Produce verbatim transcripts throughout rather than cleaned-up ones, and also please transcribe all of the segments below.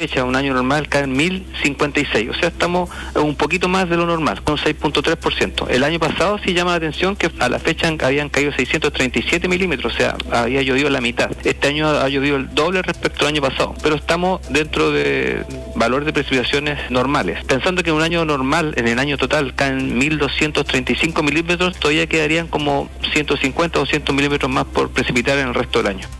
fecha, un año normal, caen mil cincuenta y seis, o sea, estamos un poquito más de lo normal, con seis punto tres por ciento. El año pasado sí llama la atención que a la fecha habían caído seiscientos treinta y siete milímetros, o sea, había llovido la mitad. Este año ha llovido el doble respecto al año pasado, pero estamos dentro de valores de precipitaciones normales. Pensando que en un año normal, en el año total, caen mil doscientos treinta y cinco milímetros, todavía quedarían como ciento cincuenta o doscientos milímetros más por precipitar en el resto del año.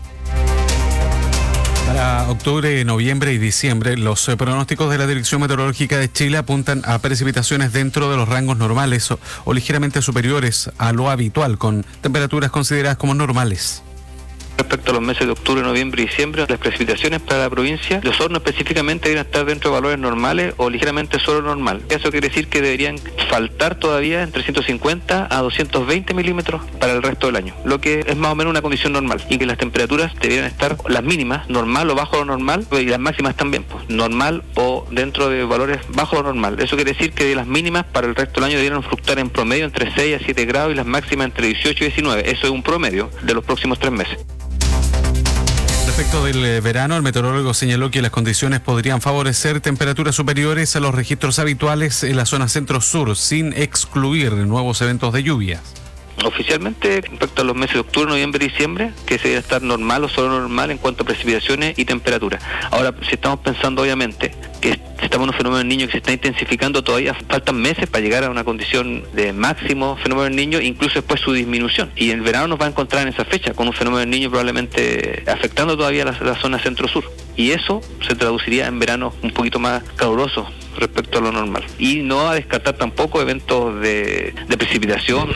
Para octubre, noviembre y diciembre, los pronósticos de la Dirección Meteorológica de Chile apuntan a precipitaciones dentro de los rangos normales o, o ligeramente superiores a lo habitual, con temperaturas consideradas como normales. Respecto a los meses de octubre, noviembre y diciembre, las precipitaciones para la provincia de Osorno específicamente deben estar dentro de valores normales o ligeramente sobre normal. Eso quiere decir que deberían faltar todavía entre ciento cincuenta a doscientos veinte milímetros para el resto del año, lo que es más o menos una condición normal, y que las temperaturas deberían estar las mínimas, normal o bajo lo normal, y las máximas también, pues, normal o dentro de valores bajo lo normal. Eso quiere decir que las mínimas para el resto del año deberían fluctuar en promedio entre seis a siete grados y las máximas entre dieciocho y diecinueve. Eso es un promedio de los próximos tres meses. Respecto del verano, el meteorólogo señaló que las condiciones podrían favorecer temperaturas superiores a los registros habituales en la zona centro-sur, sin excluir nuevos eventos de lluvias. Oficialmente, respecto a los meses de octubre, noviembre y diciembre, que se debe estar normal o solo normal en cuanto a precipitaciones y temperatura. Ahora, si estamos pensando obviamente que estamos en un fenómeno del niño que se está intensificando, todavía faltan meses para llegar a una condición de máximo fenómeno del niño, incluso después su disminución. Y el verano nos va a encontrar en esa fecha, con un fenómeno del niño probablemente afectando todavía la, la zona centro-sur. Y eso se traduciría en verano un poquito más caluroso respecto a lo normal. Y no a descartar tampoco eventos de, de precipitación.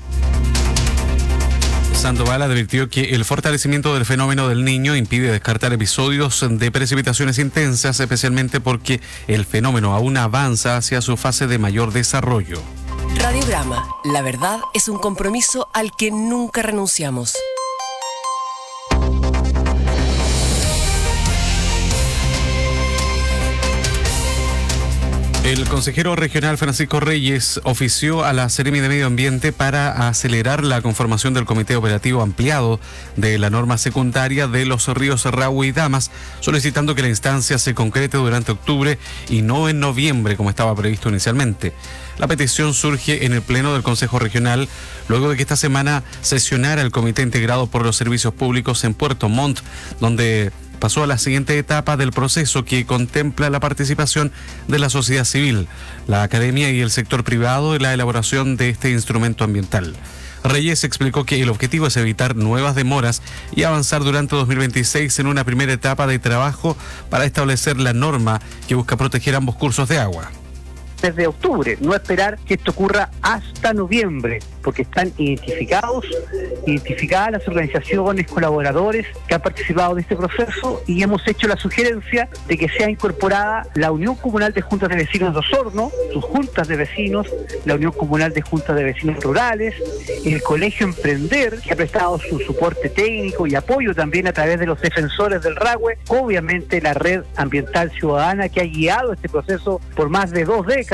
Sandoval advirtió que el fortalecimiento del fenómeno del Niño impide descartar episodios de precipitaciones intensas, especialmente porque el fenómeno aún avanza hacia su fase de mayor desarrollo. Radiograma, la verdad es un compromiso al que nunca renunciamos. El consejero regional Francisco Reyes ofició a la Seremi de Medio Ambiente para acelerar la conformación del Comité Operativo Ampliado de la norma secundaria de los ríos Rahue y Damas, solicitando que la instancia se concrete durante octubre y no en noviembre como estaba previsto inicialmente. La petición surge en el Pleno del Consejo Regional luego de que esta semana sesionara el Comité Integrado por los Servicios Públicos en Puerto Montt, donde pasó a la siguiente etapa del proceso, que contempla la participación de la sociedad civil, la academia y el sector privado en la elaboración de este instrumento ambiental. Reyes explicó que el objetivo es evitar nuevas demoras y avanzar durante dos mil veintiséis en una primera etapa de trabajo para establecer la norma que busca proteger ambos cursos de agua. Desde octubre, no esperar que esto ocurra hasta noviembre, porque están identificados, identificadas las organizaciones, colaboradores que han participado de este proceso, y hemos hecho la sugerencia de que sea incorporada la Unión Comunal de Juntas de Vecinos de Osorno, sus juntas de vecinos, la Unión Comunal de Juntas de Vecinos Rurales, el Colegio Emprender, que ha prestado su soporte técnico y apoyo también a través de los defensores del Rahue, obviamente la Red Ambiental Ciudadana, que ha guiado este proceso por más de dos décadas.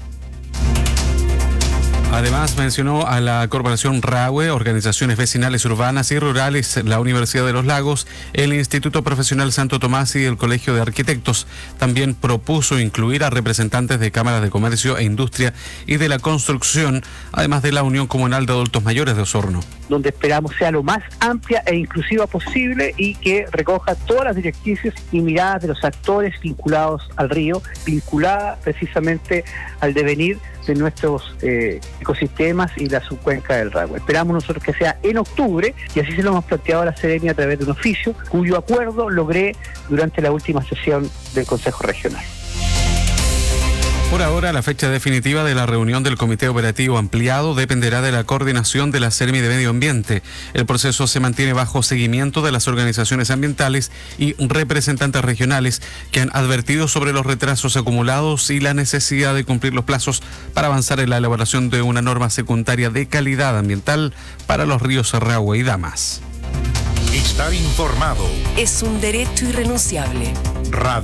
Además, mencionó a la Corporación Rahue, organizaciones vecinales urbanas y rurales, la Universidad de los Lagos, el Instituto Profesional Santo Tomás y el Colegio de Arquitectos. También propuso incluir a representantes de cámaras de comercio e industria y de la construcción, además de la Unión Comunal de Adultos Mayores de Osorno, donde esperamos sea lo más amplia e inclusiva posible y que recoja todas las directrices y miradas de los actores vinculados al río, vinculada precisamente al devenir de nuestros eh, ecosistemas y la subcuenca del Rahue. Esperamos nosotros que sea en octubre, y así se lo hemos planteado a la Seremi a través de un oficio, cuyo acuerdo logré durante la última sesión del Consejo Regional. Por ahora, la fecha definitiva de la reunión del Comité Operativo Ampliado dependerá de la coordinación de la Seremi de Medio Ambiente. El proceso se mantiene bajo seguimiento de las organizaciones ambientales y representantes regionales, que han advertido sobre los retrasos acumulados y la necesidad de cumplir los plazos para avanzar en la elaboración de una norma secundaria de calidad ambiental para los ríos Rahue y Damas. Estar informado es un derecho irrenunciable. Radio